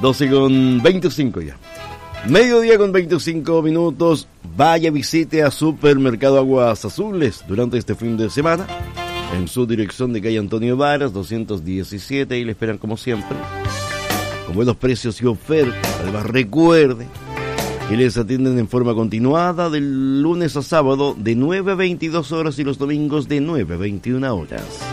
12:25 ya. Mediodía con 25 minutos. Vaya, visite a Supermercado Aguas Azules durante este fin de semana. En su dirección de calle Antonio Varas, 217. Y le esperan como siempre, con buenos precios y ofertas. Además, recuerde que les atienden en forma continuada del lunes a sábado de 9 a 22 horas y los domingos de 9 a 21 horas.